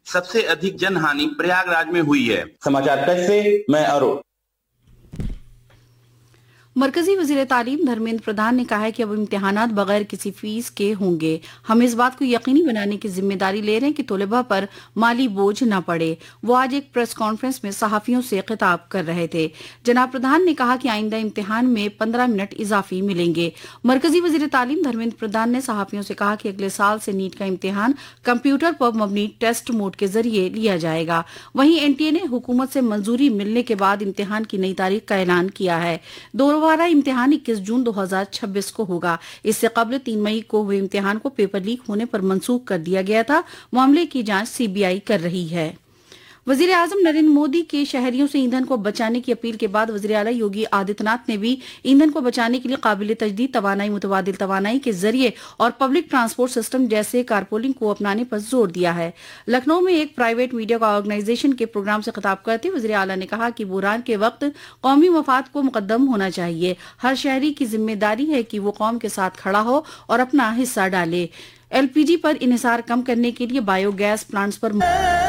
सबसे अधिक जनहानि प्रयागराज में हुई है। समाचार कक्ष से मैं अरुण। मरकजी वजीर तालीम धर्मेंद्र प्रधान ने कहा है कि अब इम्तिहानात बगैर किसी फीस के होंगे। हम इस बात को यकीनी बनाने की जिम्मेदारी ले रहे हैं कि तलबा पर माली बोझ न पड़े। वो आज एक प्रेस कॉन्फ्रेंस में सहाफियों से खिताब कर रहे थे। जनाब प्रधान ने कहा कि आइंदा इम्तिहान में 15 मिनट इजाफी मिलेंगे। मरकजी वजीर तालीम धर्मेंद्र प्रधान ने सहाफियों से कहा कि अगले साल से नीट का इम्तिहान कंप्यूटर पर मबनी टेस्ट मोड के जरिए लिया जाएगा। वहीं एनटीए ने हुकूमत से मंजूरी मिलने के बाद इम्तिहान की नई तारीख का ऐलान किया है। दोबारा इम्तिहान 21 जून 2026 को होगा। इससे कबल 3 मई को हुए इम्तिहान को पेपर लीक होने पर मंसूख कर दिया गया था। मामले की जांच सीबीआई कर रही है। वजीर आजम नरेंद्र मोदी के शहरियों से ईंधन को बचाने की अपील के बाद वजीर आला योगी आदित्यनाथ ने भी ईंधन को बचाने के लिए काबिल तजदीद तवानाई, मुतबादिल तवानाई के जरिए और पब्लिक ट्रांसपोर्ट सिस्टम जैसे कारपूलिंग को अपनाने पर जोर दिया है। लखनऊ में एक प्राइवेट मीडिया ऑर्गेनाइजेशन के प्रोग्राम से खिताब करते हुए वजीर आला ने कहा कि बुहरान के वक्त कौमी मफाद को मुकद्दम होना चाहिए। हर शहरी की जिम्मेदारी है कि वो कौम के साथ खड़ा हो और अपना हिस्सा डाले। एलपीजी पर इन्हिसार कम करने के लिए बायोगैस प्लांट्स पर